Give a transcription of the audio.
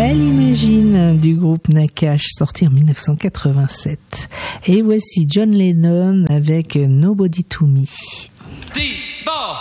Elle imagine du groupe Nakash, sorti en 1987. Et voici John Lennon avec Nobody to Me.